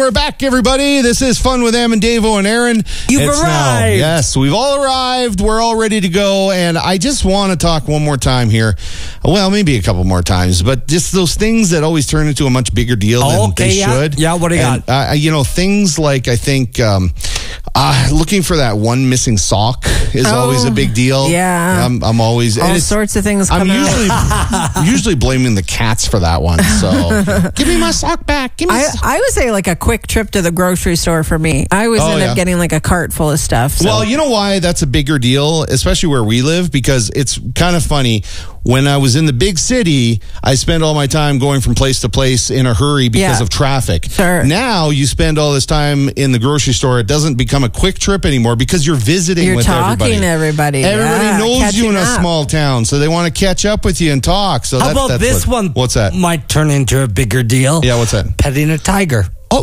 are back, everybody. This is Fun with Em and Davo and Aaron. You've arrived. Yes, we've all arrived. We're all ready to go. And I just want to talk one more time here. Well, maybe a couple more times, but just those things that always turn into a much bigger deal than they should. Yeah, what do you got? Things like, I think, looking for that one missing sock is always a big deal. Yeah. I'm always... All sorts of things come out. I'm usually blaming the cats for that one. So, give me my sock back. I would say like a quick trip to the grocery store for me. I always end up getting like a cart full of stuff. So. Well, you know why that's a bigger deal, especially where we live? Because it's kind of funny. When I was in the big city, I spent all my time going from place to place in a hurry because of traffic. Sure. Now you spend all this time in the grocery store. It doesn't become a quick trip anymore because you're visiting with everybody. You're talking to everybody. Everybody knows you in a small town, so they want to catch up with you and talk. So how about this one? What's that? Might turn into a bigger deal. Yeah, what's that? Petting a tiger. Oh,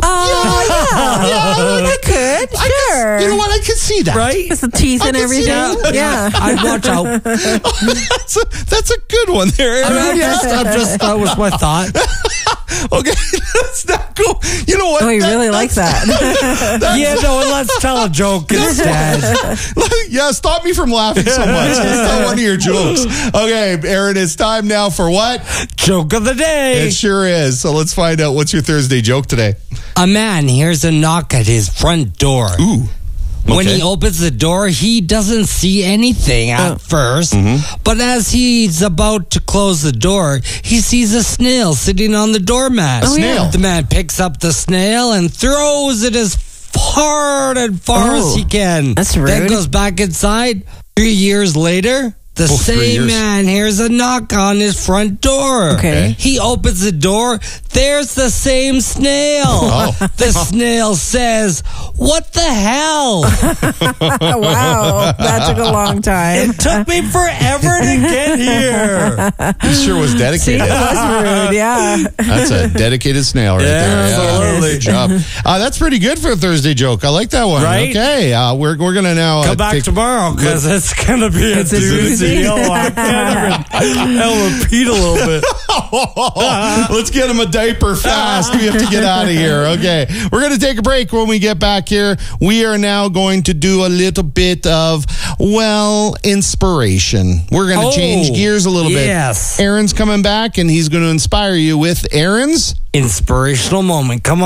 yeah. I could. Sure. You know what? I could see that. Right? With the teeth and everything. Yeah. I'd watch out. That's a good one there. That was my thought. Okay, let's not go. You know what? Oh, he really likes that. Let's tell a joke instead. Yeah, stop me from laughing so much. Just tell one of your jokes. Okay, Aaron, it's time now for what? Joke of the day. It sure is. So let's find out. What's your Thursday joke today? A man hears a knock at his front door. Ooh. Okay. When he opens the door, he doesn't see anything at first. Mm-hmm. But as he's about to close the door, he sees a snail sitting on the doormat. Snail. The man picks up the snail and throws it as hard and far as he can. That's rude. Then goes back inside. 3 years later, the same man hears a knock on his front door. Okay. He opens the door. There's the same snail. The snail says, "What the hell?" Wow. That took a long time. It took me forever to get here. He sure was dedicated. That was rude, yeah. That's a dedicated snail right there. Absolutely. Good job. That's pretty good for a Thursday joke. I like that one. Right? Okay. We're going to now... Come back tomorrow because it's going to be a doozy. I'll repeat a little bit. Let's get him a diaper fast. We have to get out of here. Okay. We're going to take a break. When we get back here, we are now going to do a little bit of, inspiration. We're going to change gears a little bit. Aaron's coming back, and he's going to inspire you with Aaron's inspirational moment. Come on.